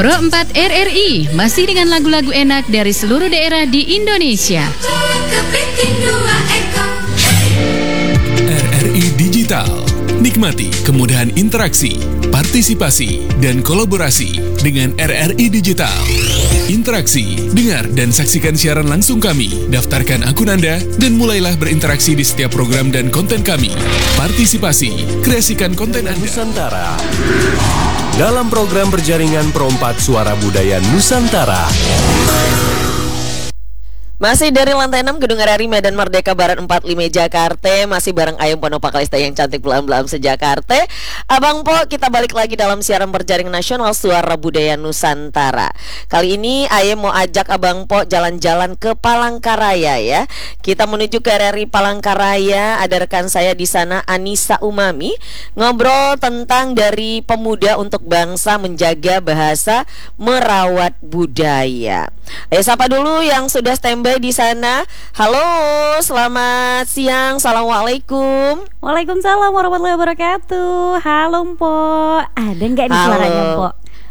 Pro 4 RRI masih dengan lagu-lagu enak dari seluruh daerah di Indonesia. RRI Digital. Nikmati kemudahan interaksi, partisipasi, dan kolaborasi dengan RRI Digital. Interaksi, dengar dan saksikan siaran langsung kami. Daftarkan akun Anda dan mulailah berinteraksi di setiap program dan konten kami. Partisipasi, kreasikan konten Anda. Nusantara. Dalam program berjaringan Pro 4 Suara Budaya Nusantara. Masih dari lantai 6 Gedung RRI Medan Merdeka Barat 45 Jakarta. Masih bareng Ayem Ponopa Kalista yang cantik belam-belam sejakarta. Abang Po, kita balik lagi dalam siaran berjaring nasional Suara Budaya Nusantara. Kali ini Ayem mau ajak Abang Po jalan-jalan ke Palangkaraya ya. Kita menuju ke RRI Palangkaraya. Ada rekan saya di sana, Anissa Umami, ngobrol tentang dari pemuda untuk bangsa menjaga bahasa, merawat budaya. Ayo sapa dulu yang sudah standby di sana. Halo, selamat siang. Assalamualaikum. Waalaikumsalam warahmatullahi wabarakatuh. Halo Mpo. Ada nggak nih suaranya Mpo?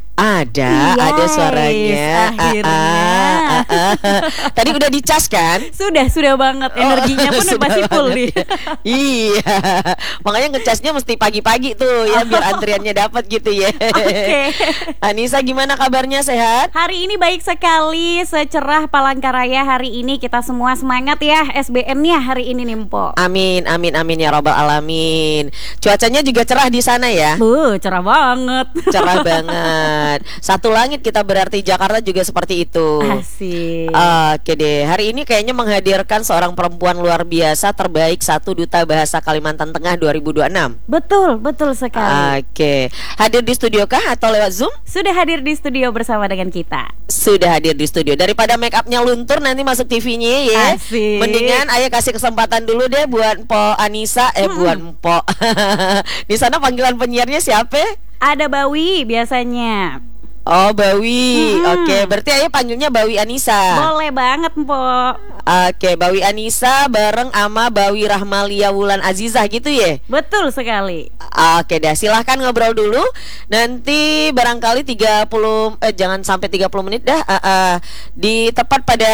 Ada suaranya. Akhirnya. Tadi udah dicas kan? Sudah banget. Energinya pun sudah masih full nih. Iya. Makanya ngecasnya mesti pagi-pagi tuh ya, biar antriannya dapat gitu ya. Oke. Anissa, gimana kabarnya, sehat? Hari ini baik sekali, secerah Palangkaraya hari ini. Kita semua semangat ya SBM-nya hari ini nih Mpo. Amin ya robbal alamin. Cuacanya juga cerah di sana ya? Cerah banget. Cerah banget. Satu langit kita, berarti Jakarta juga seperti itu. Asik. Oke deh, hari ini kayaknya menghadirkan seorang perempuan luar biasa, terbaik 1 Duta Bahasa Kalimantan Tengah 2026. Betul sekali. Oke, hadir di studio kah atau lewat Zoom? Sudah hadir di studio bersama dengan kita. Sudah hadir di studio. Daripada make upnya luntur nanti masuk TV-nya ya. Asik. Mendingan Ayah kasih kesempatan dulu deh buat Mpo Anissa. Buat Mpo. Di sana panggilan penyiarnya siapa? Ada Bawi biasanya. Oh, Bawi. Oke, berarti Ayah panggilnya Bawi Anissa. Boleh banget Mpo. Oke, Bawi Anissa bareng sama Bawi Rahmalia Wulan Azizah gitu ya? Betul sekali. Oke dah, silahkan ngobrol dulu. Nanti barangkali 30 jangan sampai 30 menit dah. Di tepat pada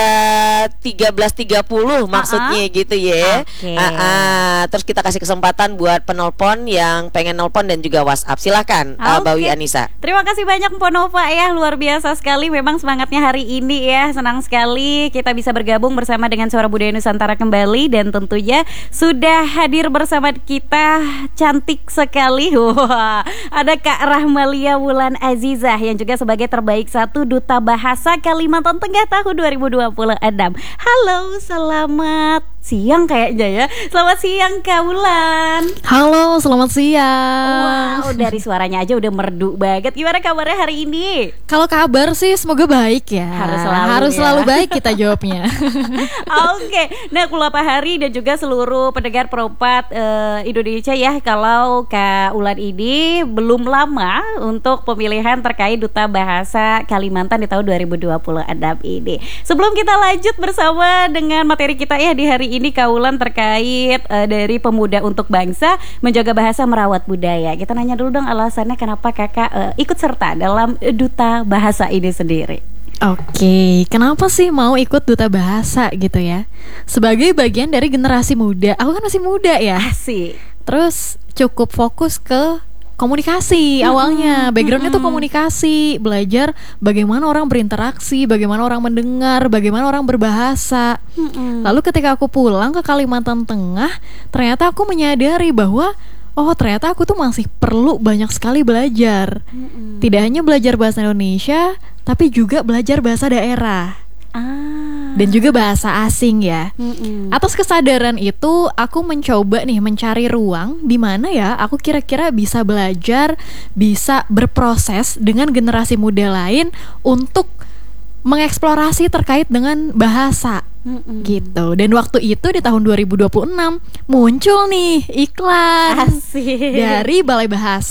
13.30 maksudnya gitu ya. Oke. Terus kita kasih kesempatan buat penelpon yang pengen nelpon dan juga WhatsApp. Silahkan Bawi Anissa. Terima kasih banyak Mpo Nova ya, luar biasa sekali memang semangatnya hari ini ya. Senang sekali kita bisa bergabung bersama dengan Suara Budaya Nusantara kembali. Dan tentunya sudah hadir bersama kita cantik sekali. Wah, ada Kak Rahmalia Wulan Azizah yang juga sebagai terbaik 1 Duta Bahasa Kalimantan Tengah tahun 2026. Halo, selamat siang kayaknya ya. Selamat siang Kak Wulan. Halo, selamat siang. Wow, dari suaranya aja udah merdu banget. Gimana kabarnya hari ini? Kalau kabar sih semoga baik ya. Harus selalu baik kita jawabnya. Oke. Nah, Kulapa Hari dan juga seluruh pendengar Pro 4 Indonesia ya, kalau Kak Wulan ini belum lama untuk pemilihan terkait Duta Bahasa Kalimantan di tahun 2026 ini. Sebelum kita lanjut bersama dengan materi kita ya di hari ini Kak Wulan terkait dari pemuda untuk bangsa menjaga bahasa merawat budaya. Kita nanya dulu dong alasannya kenapa Kakak ikut serta dalam Duta Bahasa ini sendiri. Oke, kenapa sih mau ikut Duta Bahasa gitu ya? Sebagai bagian dari generasi muda. Aku kan masih muda ya. Asik. Terus cukup fokus ke komunikasi awalnya. Backgroundnya tuh komunikasi, belajar bagaimana orang berinteraksi, bagaimana orang mendengar, bagaimana orang berbahasa. Lalu ketika aku pulang ke Kalimantan Tengah, ternyata aku menyadari bahwa ternyata aku tuh masih perlu banyak sekali belajar. Tidak hanya belajar bahasa Indonesia, tapi juga belajar bahasa daerah. Dan juga bahasa asing ya. Atas kesadaran itu aku mencoba nih mencari ruang di mana ya aku kira-kira bisa belajar, bisa berproses dengan generasi muda lain untuk mengeksplorasi terkait dengan bahasa. Gitu. Dan waktu itu di tahun 2026 muncul nih iklan Asik. dari Balai Bahasa